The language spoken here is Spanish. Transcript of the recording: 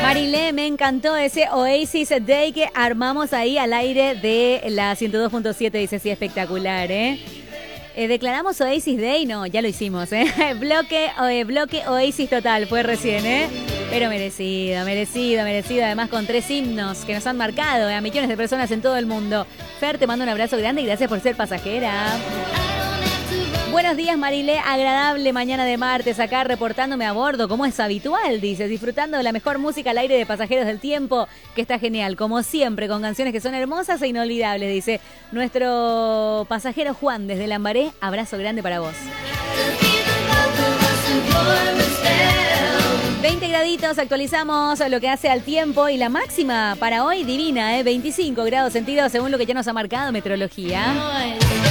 Marilé, me encantó ese Oasis Day que armamos ahí al aire de la 102.7. Dice, sí, espectacular, ¿eh? ¿Declaramos Oasis Day? No, ya lo hicimos, ¿eh? Bloque Oasis total, fue recién, ¿eh? Pero merecido. Además, con 3 himnos que nos han marcado a millones de personas en todo el mundo. Fer, te mando un abrazo grande y gracias por ser pasajera. Buenos días, Marilé. Agradable mañana de martes acá reportándome a bordo, como es habitual, dice. Disfrutando de la mejor música al aire de Pasajeros del Tiempo, que está genial, como siempre, con canciones que son hermosas e inolvidables, dice. Nuestro pasajero Juan desde Lambaré, abrazo grande para vos. 20 graditos, actualizamos lo que hace al tiempo y la máxima para hoy divina, 25 grados centígrados según lo que ya nos ha marcado Meteorología.